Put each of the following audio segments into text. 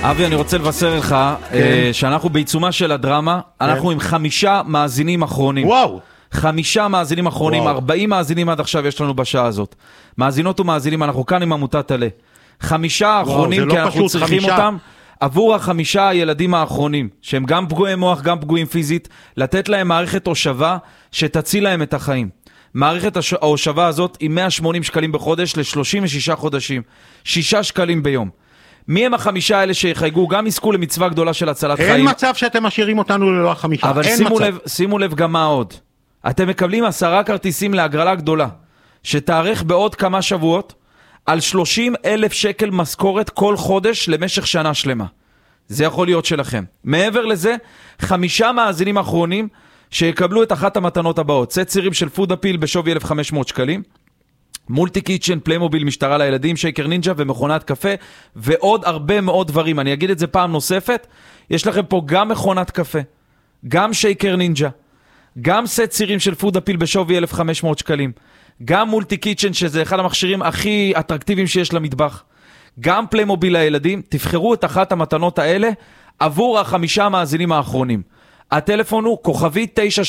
אבי, אני רוצה לבשר לך שאנחנו בעיצומה של הדרמה, אנחנו עם 5 מאזינים אחרונים. וואו! 5 מאזינים אחרונים, 40 מאזינים עד עכשיו יש לנו בשעה הזאת. מאזינות ומאזינים, אנחנו כאן עם עמותת עלה. 5 האחרונים, כי אנחנו צריכים אותם עבור 5 הילדים האחרונים, שהם גם פגועי מוח, גם פגועים פיזית, לתת להם מערכת הושבה שתציל להם את החיים. מערכת ההושבה הזאת היא 180 שקלים בחודש ל-36 חודשים, 6 שקלים ביום. מי הם 5 האלה שיחייגו, גם יזכו למצווה גדולה של הצלת חיים. אין מצב שאתם משאירים אותנו ללא 5, אבל שימו לב גם מה עוד. אתם מקבלים 10 כרטיסים להגרלה גדולה, שתארך בעוד כמה שבועות, על 30,000 שקל משכורת כל חודש למשך שנה שלמה. זה יכול להיות שלכם. מעבר לזה, 5 מאזינים אחרונים שיקבלו את אחת המתנות הבאות. סט צירים של פוד אפיל בשווי 1,500 שקלים, מולטי קיצ'ן, פליימוביל, משטרה לילדים, שייקר נינג'ה ומכונת קפה, ועוד הרבה מאוד דברים. אני אגיד את זה פעם נוספת, יש לכם פה גם מכונת קפה, גם שייקר נינג'ה, גם סט צירים של פוד אפיל בשווי 1,500 שקלים, גם מולטי קיצ'ן, שזה אחד המכשירים הכי אטרקטיביים שיש למטבח, גם פליימוביל לילדים. תבחרו את אחת המתנות האלה עבור 5 מאזינים האחרונים. הטלפון הוא כוכבי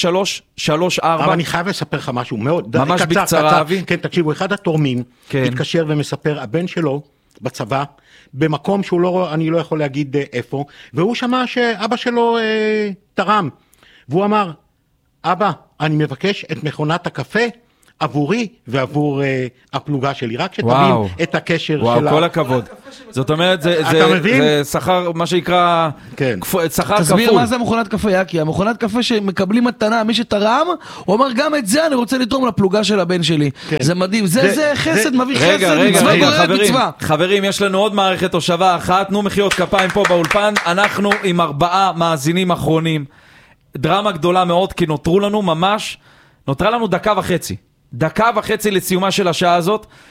9334. אבל אני חייב לספר לך משהו מאוד ממש בקצרה, אבי. כן, תקשיבו, אחד התורמים התקשר ומספר, הבן שלו בצבא, במקום אני לא יכול להגיד איפה, והוא שמע שאבא שלו תרם, והוא אמר, אבא, אני מבקש את מכונת הקפה עבורי ועבור הפלוגה שלי, רק שתבין את הקשר שלה. וואו, כל הכבוד. זאת אומרת, זה שכר, מה שיקרא, שכר כפול. תסביר מה זה מכונת קפה, יקי. המכונת קפה שמקבלים מתנה, מי שתרם, הוא אמר, גם את זה אני רוצה לתרום לפלוגה של הבן שלי. זה מדהים, זה חסד, מביא חסד, מצווה גוררת מצווה. חברים, יש לנו עוד מערכת הושבה אחת, תנו מחיאות כפיים פה באולפן, אנחנו עם 4 מאזינים אחרונים. דרמה גדולה מאוד, כי נותרה לנו 1.5 דקה לסיומה של השעה הזאת.